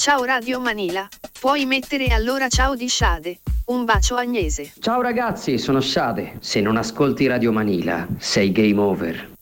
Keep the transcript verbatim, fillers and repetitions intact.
Ciao Radio Manila, puoi mettere allora ciao di Shade. Un bacio Agnese. Ciao ragazzi, sono Shade. Se non ascolti Radio Manila, sei game over.